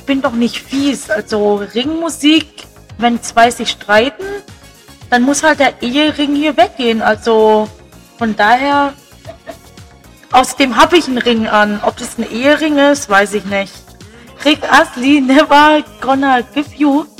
ich bin doch nicht fies. Also Ringmusik, wenn zwei sich streiten, dann muss halt der Ehering hier weggehen. Also von daher, außerdem habe ich einen Ring an. Ob das ein Ehering ist, weiß ich nicht. Rick Astley, never gonna give you